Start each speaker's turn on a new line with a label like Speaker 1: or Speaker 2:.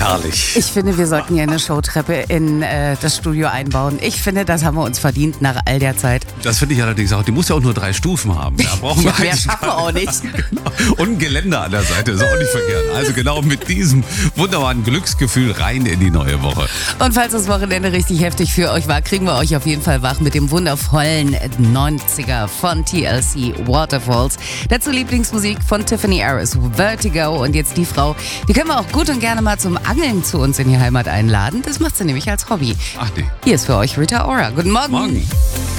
Speaker 1: herrlich.
Speaker 2: Ich finde, wir sollten hier eine Showtreppe in das Studio einbauen. Ich finde, das haben wir uns verdient nach all der Zeit.
Speaker 1: Das finde ich allerdings auch. Die muss ja auch nur 3 Stufen haben. Da brauchen wir
Speaker 2: Mehr schaffen wir auch nicht.
Speaker 1: Genau. Und ein Geländer an der Seite ist auch nicht verkehrt. Also genau mit diesem wunderbaren Glücksgefühl rein in die neue Woche.
Speaker 2: Und falls das Wochenende richtig heftig für euch war, kriegen wir euch auf jeden Fall wach mit dem wundervollen 90er von TLC, Waterfalls. Dazu Lieblingsmusik von Tiffany Harris, Vertigo. Und jetzt die Frau, die können wir auch gut und gerne mal zum Angeln zu uns in die Heimat einladen. Das macht sie nämlich als Hobby.
Speaker 1: Ach nee.
Speaker 2: Hier ist für euch Rita Ora. Guten Morgen.
Speaker 1: Morgen.